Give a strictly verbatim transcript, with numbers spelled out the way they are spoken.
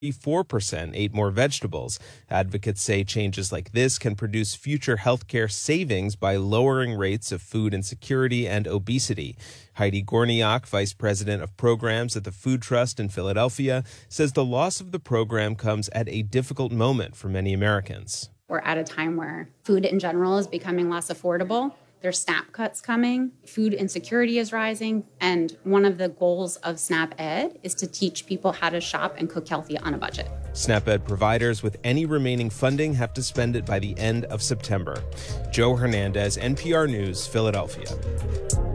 four percent ate more vegetables. Advocates say changes like this can produce future healthcare savings by lowering rates of food insecurity and obesity. Heidi Gorniak, vice president of programs at the Food Trust in Philadelphia, says the loss of the program comes at a difficult moment for many Americans. We're at a time where food in general is becoming less affordable. There's SNAP cuts coming, food insecurity is rising, and one of the goals of SNAP-Ed is to teach people how to shop and cook healthy on a budget. SNAP-Ed providers with any remaining funding have to spend it by the end of September. Joe Hernandez, N P R News, Philadelphia.